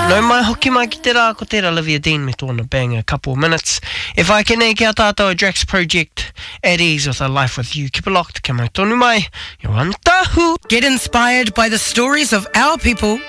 No mai hoki mai ki te rā, ko tērā Olivia Dean me tōna bang a couple of minutes. If I can ki a tātou a Drax Project at ease with a life with you. Keep it locked, ka mai tonu mai, you're on tahu. Get inspired by the stories of our people